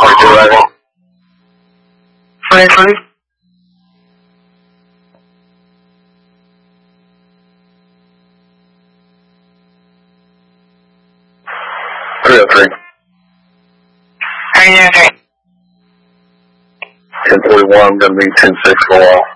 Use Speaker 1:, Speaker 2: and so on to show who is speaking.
Speaker 1: 2211.
Speaker 2: 23.
Speaker 1: 303.
Speaker 2: 303.
Speaker 1: 1041, I'm going to be 10-6 for a while.